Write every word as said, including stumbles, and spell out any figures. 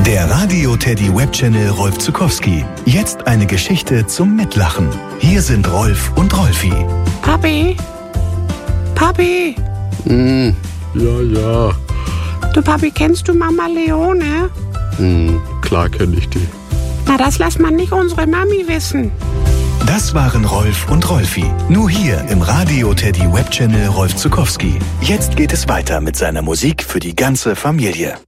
Der Radio-Teddy Webchannel Rolf Zuckowski. Jetzt eine Geschichte zum Mitlachen. Hier sind Rolf und Rolfi. Papi? Papi? Hm, ja, ja. Du, Papi, kennst du Mama Leone? Hm, klar kenne ich die. Na, das lässt man nicht unsere Mami wissen. Das waren Rolf und Rolfi. Nur hier im Radio-Teddy Webchannel Rolf Zuckowski. Jetzt geht es weiter mit seiner Musik für die ganze Familie.